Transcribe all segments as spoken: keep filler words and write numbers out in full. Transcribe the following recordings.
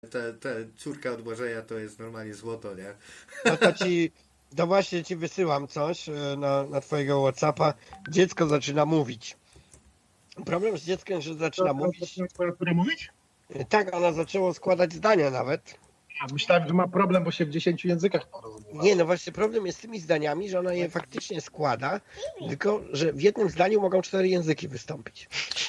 Ta, ta córka od Błażeja to jest normalnie złoto, nie? No to ci, no właśnie ci wysyłam coś na, na twojego WhatsAppa. Dziecko zaczyna mówić. Problem z dzieckiem, że zaczyna mówić. Które mówić? Tak, ona zaczęła składać zdania nawet. A myślałem, że ma problem, bo się w dziesięciu językach porozumiewa. Nie, no właśnie problem jest z tymi zdaniami, że ona je faktycznie składa, tylko że w jednym zdaniu mogą cztery języki wystąpić.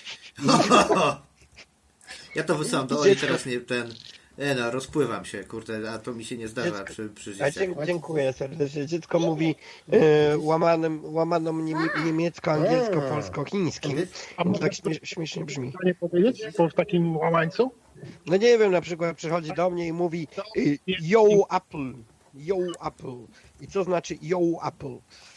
Ja to wysyłam do Oli, teraz nie ten... E, no, rozpływam się, kurde, a to mi się nie zdarza Dziecko, przy, przy a dzieciach. dzie, dziękuję serdecznie. Dziecko mówi e, łamanym, łamaną niemie, niemiecko-angielsko-polsko-chińskim. A To może tak śmie, śmiesznie brzmi. nie powiedzieć po w takim łamańcu? No nie wiem, na przykład przychodzi do mnie i mówi y, yo Apple, yo Apple. I co znaczy yo Apple?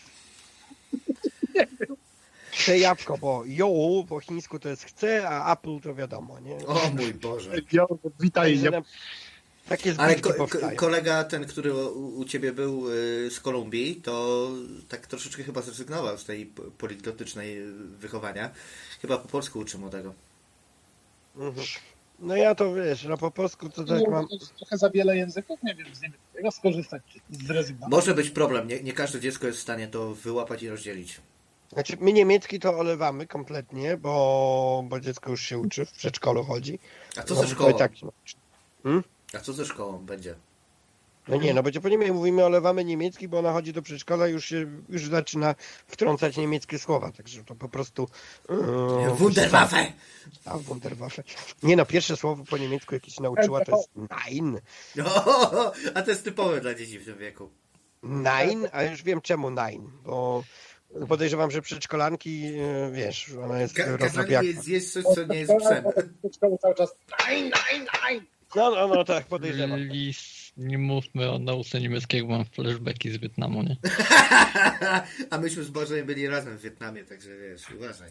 Chcę jabłko, bo yo po chińsku to jest chcę, a Apple to wiadomo, nie? O mój Boże. Ja, witaj. Także Ja, na- Takie Ale zbitki ko- ko- powstają. kolega ten, który u, u ciebie był y, z Kolumbii, to tak troszeczkę chyba zrezygnował z tej p- poliglotycznej y, wychowania. Chyba po polsku uczy młodego. Mhm. No ja to wiesz, no po polsku to tak nie, mam. to jest trochę za wiele języków, nie wiem, z niemieckiego skorzystać, czy zrezygnować. Może być problem, nie, nie każde dziecko jest w stanie to wyłapać i rozdzielić. Znaczy my niemiecki to olewamy kompletnie, bo, bo dziecko już się uczy, w przedszkolu chodzi. A co No, ze to szkołą? i tak się nauczy. Hmm? A co ze szkołą będzie? No nie, no będzie po niemiecku mówimy olewamy niemiecki, bo ona chodzi do przedszkola i już się już zaczyna wtrącać niemieckie słowa, także to po prostu yy, Wunderwaffe! A, Wunderwaffe. Nie no, pierwsze słowo po niemiecku jakieś nauczyła to jest nein. O, a to jest typowe dla dzieci w tym wieku. Nein, a już wiem czemu nein, bo podejrzewam, że przedszkolanki, yy, wiesz, ona jest Ka- kazali rozrabiaka. jej zjeść coś, co nie jest psem. W szkole cały czas nein, nein, nein. No, no, no, tak, podejrzewam. Lis, nie mówmy o nauce niemieckiego, mam flashbacki z Wietnamu, nie? A myśmy z Bożem byli razem w Wietnamie, także wiesz, uważaj.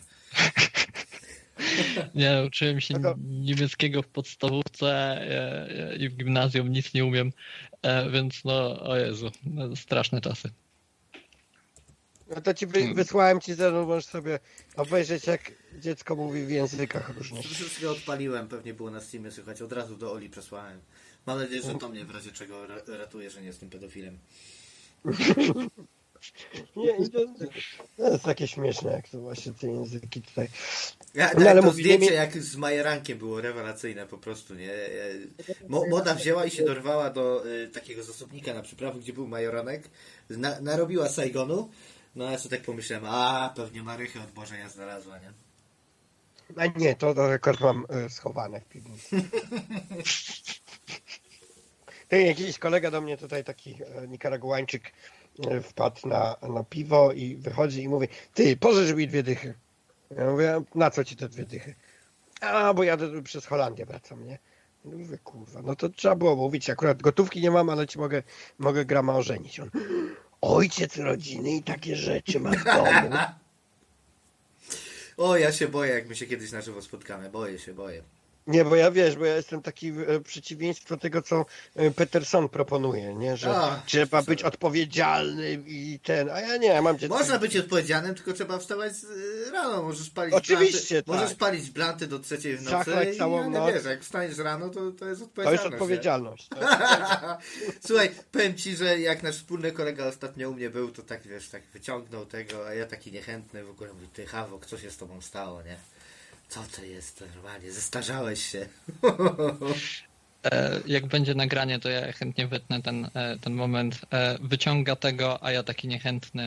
Nie, uczyłem się No to- niemieckiego w podstawówce e, e, i w gimnazjum nic nie umiem, e, więc no, o Jezu, no, straszne czasy. No to ci wy, wysłałem ci za możesz sobie obejrzeć, jak dziecko mówi w językach różnych. Wszystko odpaliłem, pewnie było na Steamie słychać, od razu do Oli przesłałem. Mam nadzieję, że to mnie w razie czego ra- ratuje, że nie jestem pedofilem. Nie, i to, to jest takie śmieszne, jak to właśnie te języki tutaj. Ja, No, ale to mówi, zdjęcie nie- jak z majerankiem było rewelacyjne po prostu, nie? Mo- Młoda wzięła i się dorwała do y, takiego zasobnika na przyprawy, gdzie był majoranek, na, narobiła Saigonu, no ja sobie tak pomyślałem, a pewnie Marychę od Bożenia znalazła, nie? A nie, to, to rekord mam y, schowane w piwnicy. Ty, jakiś kolega do mnie tutaj, taki e, Nikaraguańczyk, e, wpadł na, na piwo i wychodzi i mówi: ty, pożycz mi dwie dychy. Ja mówię: na co ci te dwie dychy? A, bo jadę przez Holandię wracam, nie? Ja mówię: kurwa, no to trzeba było mówić, akurat gotówki nie mam, ale ci mogę, mogę grama ożenić. On: ojciec rodziny i takie rzeczy ma w domu. O, ja się boję, jak my się kiedyś na żywo spotkamy, boję się, boję. Nie, bo ja wiesz, bo ja jestem taki e, przeciwieństwo tego, co e, Peterson proponuje, nie? Że A, trzeba sorry. być odpowiedzialnym i ten, a ja nie, ja mam dziecko. Można być odpowiedzialnym, tylko trzeba wstawać z- rano, możesz palić Oczywiście, blanty, tak. możesz palić blanty do trzeciej w nocy Zachlać i całą ja nie noc. wiesz, jak wstaniesz rano, to, to jest To odpowiedzialność. jest odpowiedzialność. Tak? nie? Słuchaj, powiem ci, że jak nasz wspólny kolega ostatnio u mnie był, to tak wiesz, tak wyciągnął tego, a ja taki niechętny w ogóle mówię: ty Hawok, co się z tobą stało, nie? Co to jest normalnie? Zestarzałeś się. E, jak będzie nagranie, to ja chętnie wytnę ten, e, ten moment. E, wyciąga tego, a ja taki niechętny.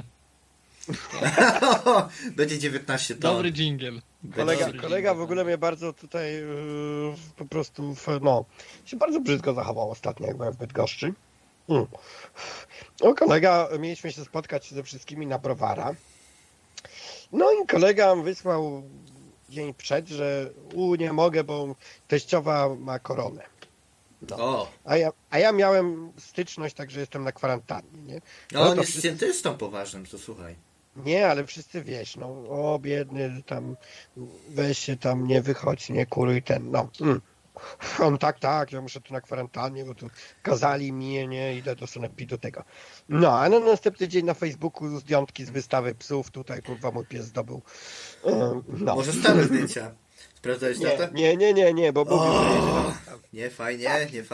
Będzie dziewiętnaście ton. Dobry dżingiel. Kolega, Dobry kolega w dżingiel. ogóle mnie bardzo tutaj yy, po prostu, w- no, się bardzo brzydko zachował ostatnio, jak byłem w Bydgoszczy. Mm. No, kolega, mieliśmy się spotkać ze wszystkimi na browara. No i kolega wysłał dzień przed, że u, nie mogę, bo teściowa ma koronę. O, A ja, a ja miałem styczność, także jestem na kwarantannie, nie? no on to jest wszyscy- cientystą poważnym, to słuchaj. Nie, ale wszyscy wiesz, no, o biedny, tam weź się tam, nie wychodź, nie kuruj ten, no. Mm. On tak, tak, ja muszę tu na kwarantannie, bo tu kazali mi, nie, idę do sanepidu tego. No, a na następny dzień na Facebooku zdjątki z wystawy psów, tutaj kurwa mój pies zdobył. Ym, No. Może stare zdjęcia. Sprawdzałeś Nie, tatę? nie, nie, nie, nie, bo mówił, że jedzie na wystawę. Nie, fajnie, nie fajnie.